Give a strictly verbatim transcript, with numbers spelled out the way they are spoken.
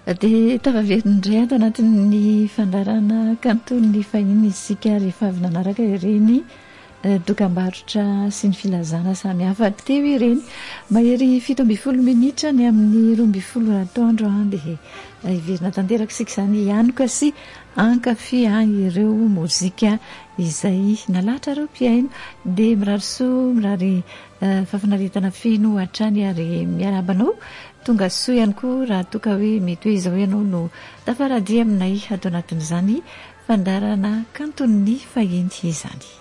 dia tavaverindray ato anatin'ny fandarana kantony fahiny isika rehefa avy nanaraka ireny dokam-barotra sy ny filazana samy hafa teo ireny. Mahery fito amby folo minitra ny amin'ny roa amby folo atoandro dia iverina tanteraka sika izany ianoka sy ankafy ireo mozika izay nalahatra ireo mpiaino dia mirary soa mirary fafinaretana feno hatrany ary miarabanao tonga soa ihany koa raha toka hoe mety hoe izao ianao no tafaradia aminay ato anatin'izany fandarana kantony fahiny izany.